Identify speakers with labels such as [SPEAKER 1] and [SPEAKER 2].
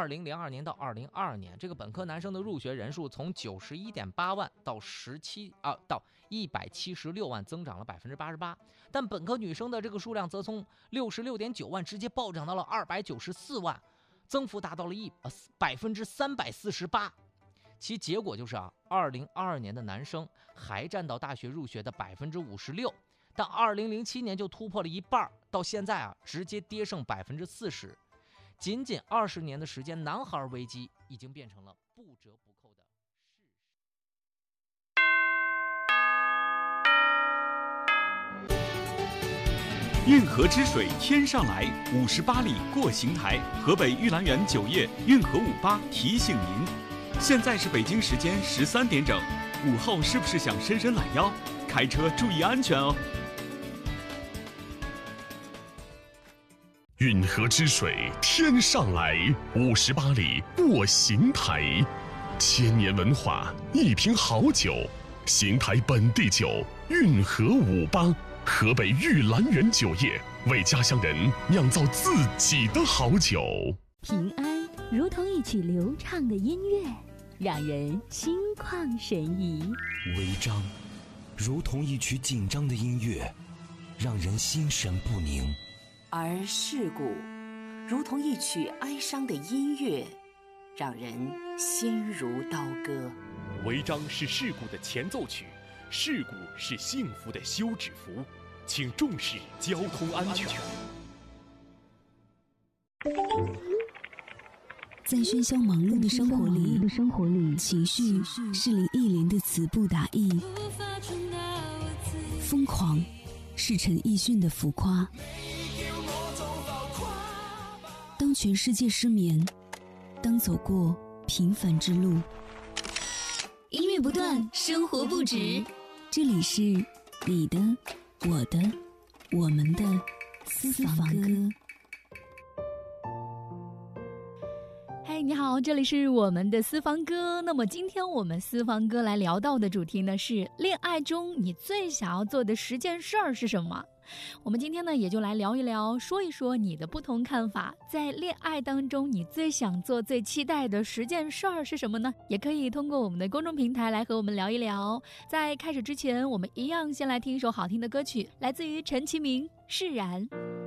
[SPEAKER 1] 2002年到2022年，这个本科男生的入学人数从91.8万到176万，增长了88%。但本科女生的这个数量则从66.9万直接暴涨到了294万，增幅达到了348%。其结果就是2022年的男生还占到大学入学的56%，但2007年就突破了一半，到现在直接跌剩40%。仅仅20年的时间，男孩危机已经变成了不折不扣的
[SPEAKER 2] 事实。运河之水天上来，58里过邢台。河北玉兰园酒业运河58提醒您，现在是北京时间13点整，午后是不是想伸伸懒腰？开车注意安全哦。
[SPEAKER 3] 运河之水天上来，58里过邢台。千年文化，一瓶好酒，邢台本地酒运河58，河北玉兰园酒业为家乡人酿造自己的好酒。
[SPEAKER 4] 平安如同一曲流畅的音乐，让人心旷神怡；
[SPEAKER 5] 违章如同一曲紧张的音乐，让人心神不宁；
[SPEAKER 6] 而事故如同一曲哀伤的音乐，让人心如刀割。
[SPEAKER 7] 违章是事故的前奏曲，事故是幸福的休止符，请重视交通安全。
[SPEAKER 8] 在喧嚣忙碌的生活里，情绪是李忆莲的词不达意，疯狂是陈奕迅的浮夸。当全世界失眠，当走过平凡之路，
[SPEAKER 4] 音乐不断，生活不止。
[SPEAKER 8] 这里是你的、我的、我们的私房歌。
[SPEAKER 9] 嗨，你好，这里是我们的私房歌。那么今天我们私房歌来聊到的主题呢是恋爱中你最想要做的10件事儿是什么？我们今天呢也就来聊一聊，说一说你的不同看法。在恋爱当中，你最想做、最期待的10件事儿是什么呢？也可以通过我们的公众平台来和我们聊一聊。在开始之前，我们一样先来听一首好听的歌曲，来自于陈其明《释然》。